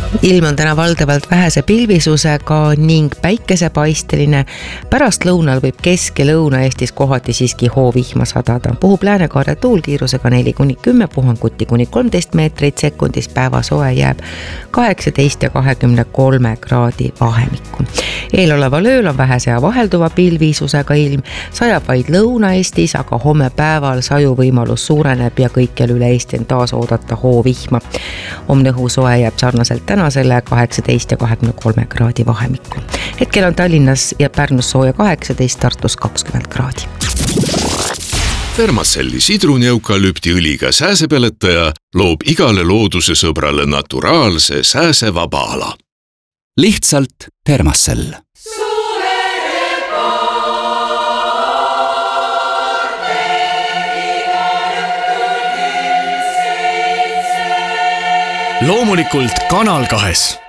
Ilm on täna valdavalt vähese pilvisusega ning päikesepaisteline. Pärast lõunal võib Kesk- ja Lõuna-Eestis kohati siiski hoovihma sadada. Puhub läänekaare tuulkiirusega 4-10 puhanguti kuni 13 meetrit sekundis. Päeva soe jääb 18 ja 23 kraadi vahemikku. Eeloleval ööl on vähese ja vahelduva pilvisusega ilm. Sajab vaid Lõuna-Eestis, aga homme päeval saju võimalus suureneb ja kõikjal üle Eesti on taas oodata hoovihma. Homne õhusoe jääb sarnaselt tänasele 18 ja 23 kraadi vahemikku. Hetkel on Tallinnas ja Pärnus sooja 18, Tartus 20 kraadi. Thermacelli sidruneukalüptiõliga sääsepeletaja loob igale looduse sõbrale naturaalse sääsevaba ala. Lihtsalt Thermacell. Loomulikult Kanal 2.